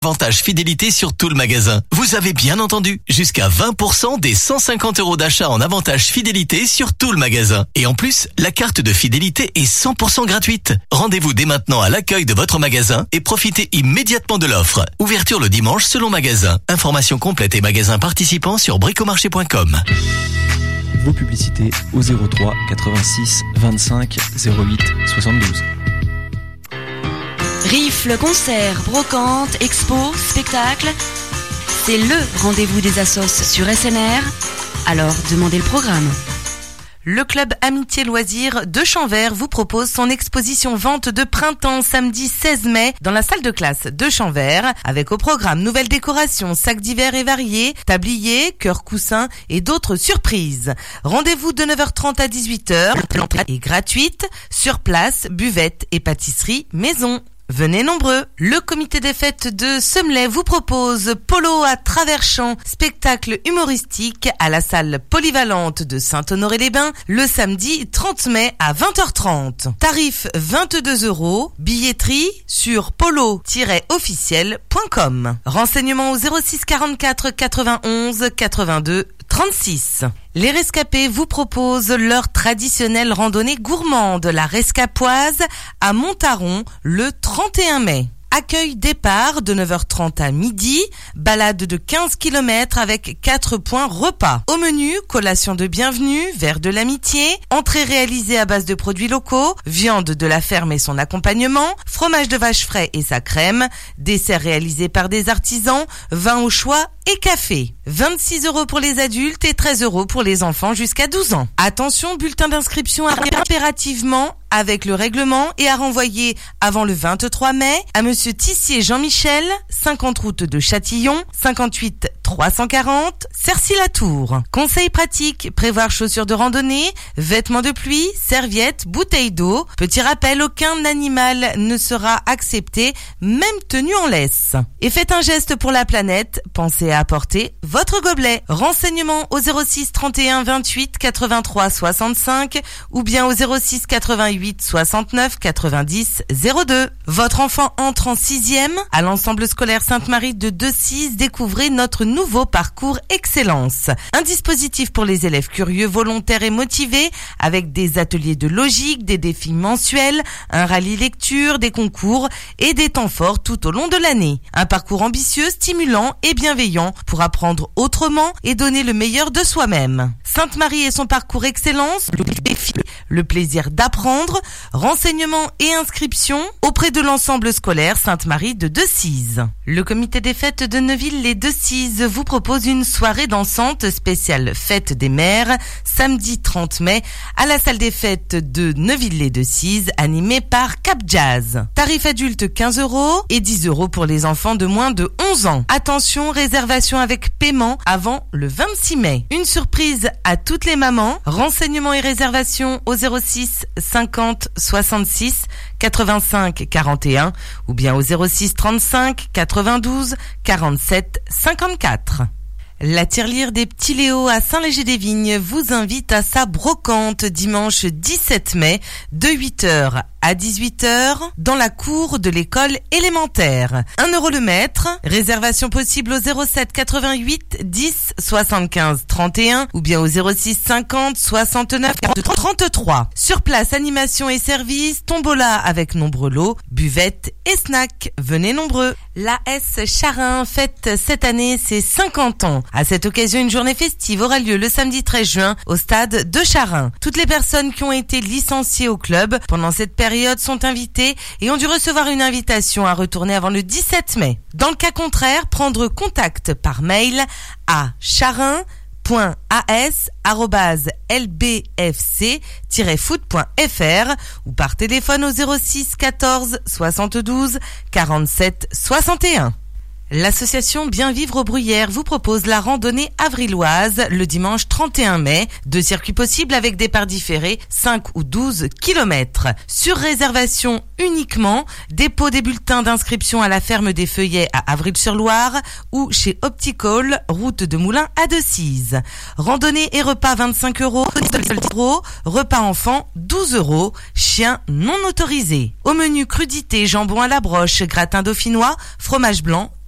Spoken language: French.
Avantage fidélité sur tout le magasin. Vous avez bien entendu, jusqu'à 20% des 150 € d'achat en avantage fidélité sur tout le magasin. Et en plus, la carte de fidélité est 100% gratuite. Rendez-vous dès maintenant à l'accueil de votre magasin et profitez immédiatement de l'offre. Ouverture le dimanche selon magasin. Informations complètes et magasins participants sur bricomarché.com. Vos publicités au 03 86 25 08 72. Rifle, concerts, brocantes, expos, spectacles. C'est le rendez-vous des assos sur SNR. Alors, demandez le programme. Le club Amitié Loisirs de Champvert vous propose son exposition vente de printemps samedi 16 mai dans la salle de classe de Champvert avec au programme nouvelles décorations, sacs divers et variés, tabliers, cœurs coussins et d'autres surprises. Rendez-vous de 9h30 à 18h. L'entrée est gratuite. Sur place, buvette et pâtisserie maison. Venez nombreux. Le comité des fêtes de Semlay vous propose Polo à travers champs, spectacle humoristique à la salle polyvalente de Saint-Honoré-les-Bains le samedi 30 mai à 20h30. Tarif 22 €, billetterie sur polo-officiel.com. Renseignements au 06 44 91 82 36. Les rescapés vous proposent leur traditionnelle randonnée gourmande, la Rescapoise, à Montaron, le 31 mai. Accueil départ de 9h30 à midi, balade de 15 km avec 4 points repas. Au menu, collation de bienvenue, verre de l'amitié, entrée réalisée à base de produits locaux, viande de la ferme et son accompagnement, fromage de vache frais et sa crème, dessert réalisé par des artisans, vin au choix et café. 26 € pour les adultes et 13 € pour les enfants jusqu'à 12 ans. Attention, bulletin d'inscription à impérativement avec le règlement et à renvoyer avant le 23 mai à Monsieur Tissier Jean-Michel, 50 route de Châtillon, 58 340, Cercy-la-Tour. Conseil pratique, prévoir chaussures de randonnée, vêtements de pluie, serviettes, bouteilles d'eau. Petit rappel, aucun animal ne sera accepté, même tenu en laisse. Et faites un geste pour la planète, pensez à apporter votre gobelet. Renseignements au 06 31 28 83 65 ou bien au 06 88 69 90 02. Votre enfant entre en 6e à l'ensemble scolaire Sainte-Marie de Decize. Découvrez notre nouveau parcours Excellence. Un dispositif pour les élèves curieux, volontaires et motivés avec des ateliers de logique, des défis mensuels, un rallye lecture, des concours et des temps forts tout au long de l'année. Un parcours ambitieux, stimulant et bienveillant pour apprendre autrement et donner le meilleur de soi-même. Sainte-Marie et son parcours Excellence, le plaisir d'apprendre, renseignements et inscriptions auprès de l'ensemble scolaire Sainte-Marie de Decize. Le comité des fêtes de Neuville-les-Decize vous propose une soirée dansante spéciale fête des mères samedi 30 mai à la salle des fêtes de Neuville-les-Decize animée par Cap Jazz. Tarif adulte 15 € et 10 € pour les enfants de moins de 11 ans. Attention, réservation avec paiement avant le 26 mai. Une surprise à toutes les mamans. Renseignements et réservations au 06 50 66 85 41 ou bien au 06 35 92 47 54. La tirelire des Petits Léos à Saint-Léger-des-Vignes vous invite à sa brocante dimanche 17 mai de 8h à 18h dans la cour de l'école élémentaire. 1 € le mètre. Réservation possible au 07 88 10 75 31 ou bien au 06 50 69 33. Sur place, animation et service, tombola avec nombreux lots, buvettes et snacks. Venez nombreux. La S Charin fête cette année ses 50 ans. À cette occasion, une journée festive aura lieu le samedi 13 juin au stade de Charin. Toutes les personnes qui ont été licenciées au club pendant cette période sont invitées et ont dû recevoir une invitation à retourner avant le 17 mai. Dans le cas contraire, prendre contact par mail à charin.as@lbfc-foot.fr ou par téléphone au 06 14 72 47 61. L'association Bien Vivre aux Bruyères vous propose la randonnée avrilloise le dimanche 31 mai. 2 circuits possibles avec départ différé, 5 ou 12 km. Sur réservation uniquement, dépôt des bulletins d'inscription à la ferme des Feuillets à Avril-sur-Loire ou chez Opticall, route de Moulins à Decize. Randonnée et repas 25 €, repas enfant 12 €, chien non autorisé. Au menu crudité, jambon à la broche, gratin dauphinois, fromage blanc,